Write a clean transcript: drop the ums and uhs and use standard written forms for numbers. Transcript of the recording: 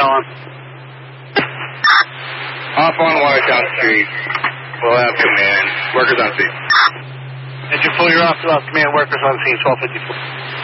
on. Off on Watertown Street. We'll have command. Workers on scene. Engine 4, you're off. We'll have command. Workers on scene, 1254.